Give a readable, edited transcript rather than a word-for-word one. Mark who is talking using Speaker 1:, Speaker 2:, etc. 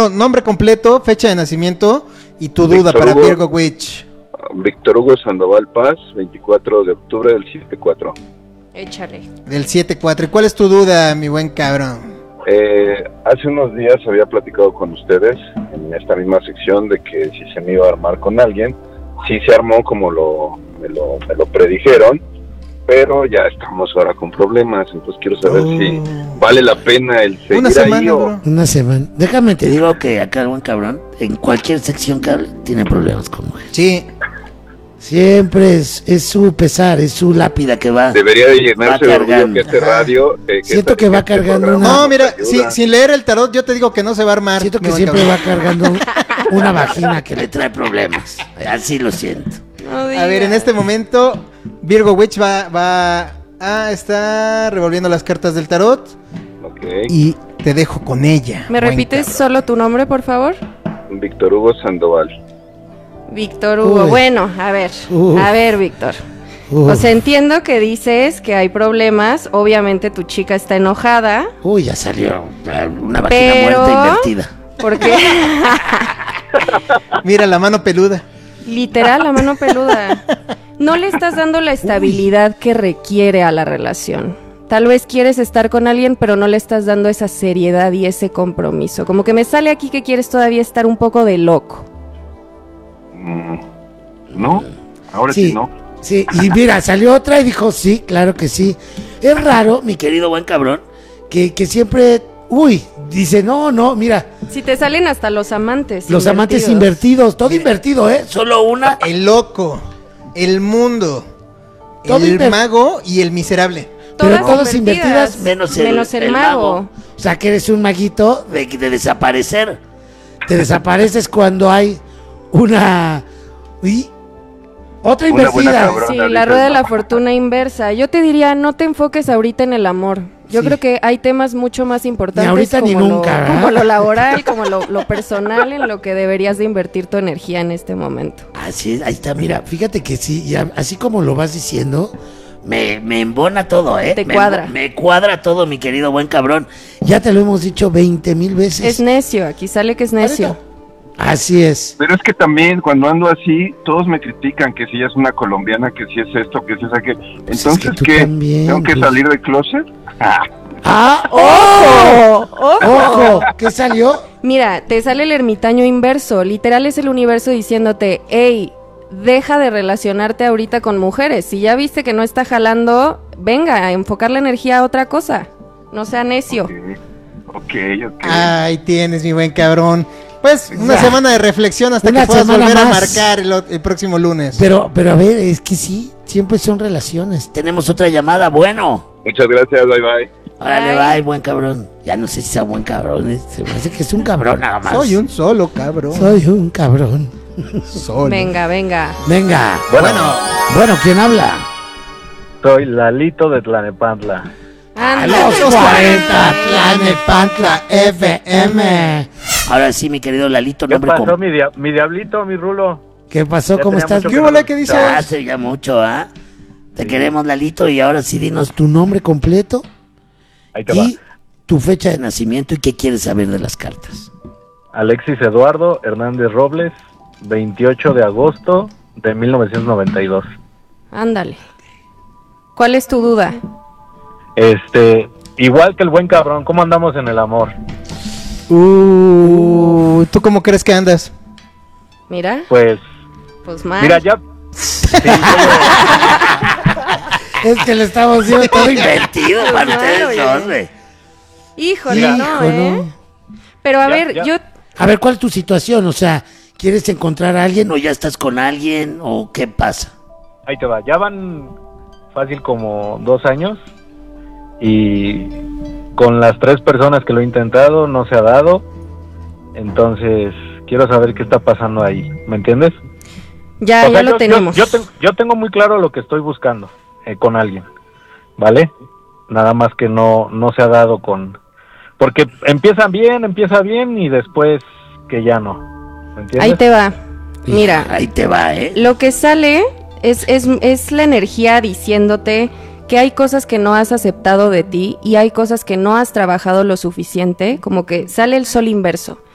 Speaker 1: No, nombre completo, fecha de nacimiento y tu duda
Speaker 2: Víctor
Speaker 1: para
Speaker 2: Hugo.
Speaker 1: Virgo Witch.
Speaker 2: Víctor Hugo Sandoval Paz, 24 de octubre del 74.
Speaker 3: Échale.
Speaker 1: Del 7-4. ¿Y cuál es tu duda, mi buen cabrón?
Speaker 2: Hace unos días había platicado con ustedes en esta misma sección de que si se me iba a armar con alguien, sí se armó como me lo predijeron, pero ya estamos ahora con problemas, entonces quiero saber si vale la pena el seguir
Speaker 1: Una semana,
Speaker 2: ahí o...
Speaker 1: bro.
Speaker 4: Una semana. Déjame te digo que acá el buen cabrón, en cualquier sección que hable, tiene problemas con mujeres.
Speaker 1: Sí.
Speaker 4: Siempre es su pesar, es su lápida que va.
Speaker 2: Debería de llenarse
Speaker 4: va
Speaker 2: de orgullo
Speaker 4: cargando.
Speaker 2: que este radio...
Speaker 4: Siento que va cargando
Speaker 2: programa
Speaker 4: una-
Speaker 1: No, mira,
Speaker 2: nos ayuda.
Speaker 1: sin leer el tarot, yo te digo que no se va a armar.
Speaker 4: Siento que
Speaker 1: mi buen
Speaker 4: siempre
Speaker 1: cabrón.
Speaker 4: va cargando una vagina que le trae problemas. Así lo siento.
Speaker 3: No
Speaker 1: A ver, en
Speaker 3: digas.
Speaker 1: este momento, Virgo Witch va a estar revolviendo las cartas del tarot
Speaker 2: Ok.
Speaker 1: y te dejo con ella.
Speaker 3: ¿Me
Speaker 1: buen
Speaker 3: repites
Speaker 1: cabrón.
Speaker 3: solo tu nombre, por favor?
Speaker 2: Víctor Hugo Sandoval.
Speaker 3: Víctor Hugo.
Speaker 4: Uy.
Speaker 3: Bueno, a ver, Víctor. O sea, entiendo que dices que hay problemas. Obviamente tu chica está enojada.
Speaker 4: Uy, ya salió una vagina
Speaker 3: Pero-
Speaker 4: muerta invertida.
Speaker 3: Porque
Speaker 1: Mira la mano peluda.
Speaker 3: literal, la mano peluda. No le estás dando la estabilidad que requiere a la relación. Tal vez quieres estar con alguien, pero no le estás dando esa seriedad y ese compromiso. Como que me sale aquí que quieres todavía estar un poco de loco.
Speaker 2: ¿No? Ahora sí, no.
Speaker 4: Sí, y mira, salió otra y dijo, sí, claro que sí. Es raro, mi querido buen cabrón, que siempre, dice, no, mira,
Speaker 3: Si te salen hasta los amantes.
Speaker 4: los amantes invertidos, todo invertido, solo una.
Speaker 1: El loco, el mundo,
Speaker 4: Todo
Speaker 1: el
Speaker 4: inver-
Speaker 1: mago y el miserable.
Speaker 3: Todas
Speaker 4: pero todas invertidas,
Speaker 3: menos
Speaker 4: menos
Speaker 3: el mago.
Speaker 4: O sea, que eres un maguito de desaparecer. Te desapareces cuando hay una... ¿Y? Otra
Speaker 2: Una buena
Speaker 4: invertida.
Speaker 2: cabrona.
Speaker 3: Sí,
Speaker 2: dices,
Speaker 3: la rueda de la
Speaker 2: ¿no?
Speaker 3: fortuna inversa. Yo te diría, no te enfoques ahorita en el amor. Yo
Speaker 4: Sí.
Speaker 3: creo que hay temas mucho más importantes.
Speaker 4: Ni ahorita ni
Speaker 3: como
Speaker 4: nunca, ¿verdad?
Speaker 3: como lo laboral, como lo personal, en lo que deberías de invertir tu energía en este momento.
Speaker 4: Así, ahí está, mira, fíjate que sí, ya, así como lo vas diciendo, me embona todo,
Speaker 3: Te cuadra.
Speaker 4: Me cuadra todo, mi querido buen cabrón. Ya te lo hemos dicho 20,000 veces.
Speaker 3: Es necio, aquí sale que es necio.
Speaker 4: Ahorita. Así es.
Speaker 2: Pero es que también cuando ando así, todos me critican que si ella es una colombiana, que si es esto, que si es aquello.
Speaker 4: Pues es
Speaker 2: Entonces,
Speaker 4: que tú
Speaker 2: ¿qué?
Speaker 4: también,
Speaker 2: ¿Tengo que
Speaker 4: pues.
Speaker 2: salir del closet?
Speaker 4: ¡Ojo! ¡Ojo! ¿Qué salió?
Speaker 3: Mira, te sale el ermitaño inverso. Literal es el universo diciéndote, hey, deja de relacionarte ahorita con mujeres. Si ya viste que no está jalando, venga a enfocar la energía a otra cosa. No sea necio.
Speaker 2: Ok.
Speaker 1: Ahí tienes, mi buen cabrón. Pues una
Speaker 4: Ya.
Speaker 1: semana de reflexión hasta
Speaker 4: Una
Speaker 1: que puedas
Speaker 4: semana
Speaker 1: volver a
Speaker 4: más.
Speaker 1: marcar el próximo lunes.
Speaker 4: Pero a ver, es que sí, siempre son relaciones. Tenemos otra llamada, bueno.
Speaker 2: Muchas gracias, bye bye.
Speaker 4: Órale,
Speaker 3: Bye.
Speaker 4: bye, buen cabrón. Ya no sé si sea buen cabrón, se me hace que es un cabrón nada más.
Speaker 1: Soy un solo cabrón.
Speaker 4: Soy un cabrón.
Speaker 1: Solo.
Speaker 3: Venga, venga.
Speaker 4: Venga.
Speaker 2: Bueno.
Speaker 4: ¿Quién habla?
Speaker 5: Soy Lalito de Tlanepantla.
Speaker 4: A
Speaker 3: Anda.
Speaker 4: los 40, Tlanepantla FM. Ahora sí, mi querido Lalito,
Speaker 5: ¿Qué
Speaker 4: nombre
Speaker 5: pasó,
Speaker 4: con...
Speaker 5: mi diablito, mi rulo?
Speaker 4: ¿Qué pasó?
Speaker 5: Ya
Speaker 4: ¿Cómo
Speaker 5: tenía
Speaker 4: estás?
Speaker 5: mucho
Speaker 1: ¿Qué
Speaker 5: que
Speaker 1: bola
Speaker 5: no-
Speaker 1: que dices?
Speaker 4: Hace ya mucho, ¿ah? Te queremos, Lalito, y ahora sí dinos tu nombre completo
Speaker 5: Ahí te va.
Speaker 4: y tu fecha de nacimiento y qué quieres saber de las cartas.
Speaker 5: Alexis Eduardo Hernández Robles, 28 de agosto de 1992.
Speaker 3: Ándale. ¿Cuál es tu duda?
Speaker 5: Igual que el buen cabrón, ¿cómo andamos en el amor?
Speaker 1: ¿Tú cómo crees que andas?
Speaker 3: Mira,
Speaker 5: Pues,
Speaker 3: pues mal.
Speaker 5: mira, ya... Sí,
Speaker 4: Es que le estamos diciendo todo invertido
Speaker 3: Pues
Speaker 4: para
Speaker 3: malo,
Speaker 4: ustedes
Speaker 3: oye.
Speaker 4: dos, güey.
Speaker 3: Híjole,
Speaker 4: Hijo,
Speaker 3: no, ¿eh? Pero a
Speaker 5: Ya,
Speaker 3: ver,
Speaker 5: ya.
Speaker 3: yo...
Speaker 4: A ver, ¿cuál es tu situación? O sea, ¿quieres encontrar a alguien o ya estás con alguien o qué pasa?
Speaker 5: ahí te va. Ya van fácil como 2 años y con las 3 personas que lo he intentado no se ha dado. Entonces, quiero saber qué está pasando ahí. ¿Me entiendes?
Speaker 3: Ya,
Speaker 5: O sea,
Speaker 3: ya lo tenemos.
Speaker 5: Yo tengo muy claro lo que estoy buscando con alguien, ¿vale? Nada más que no se ha dado con... Porque empieza bien y después que ya no, ¿me entiendes?
Speaker 3: Ahí te va. Mira,
Speaker 4: Ahí te va, ¿eh?
Speaker 3: lo que sale es la energía diciéndote que hay cosas que no has aceptado de ti y hay cosas que no has trabajado lo suficiente, como que sale el sol inverso.